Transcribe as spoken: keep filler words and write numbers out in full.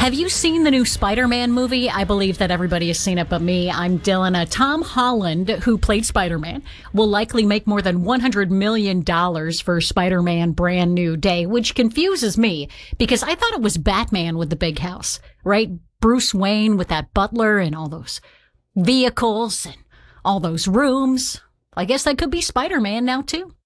Have you seen the new Spider-Man movie? I believe that everybody has seen it but me. I'm Dylan. Uh, Tom Holland, who played Spider-Man, will likely make more than one hundred million dollars for Spider-Man Brand New Day, which confuses me because I thought it was Batman with the big house, right? Bruce Wayne with that butler and all those vehicles and all those rooms. I guess that could be Spider-Man now, too.